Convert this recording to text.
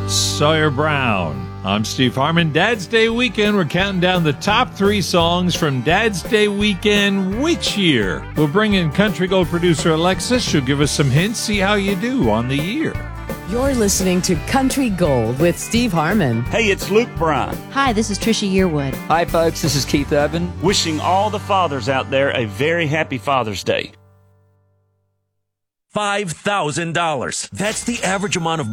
Sawyer Brown. I'm Steve Harmon. Dad's Day weekend. We're counting down the top 3 songs from Dad's Day weekend. Which year? We'll bring in Country Gold producer Alexis. She'll give us some hints, see how you do on the year. You're listening to Country Gold with Steve Harmon. Hey, it's Luke Bryan. Hi, this is Trisha Yearwood. Hi, folks. This is Keith Urban. Wishing all the fathers out there a very happy Father's Day. $5,000. That's the average amount of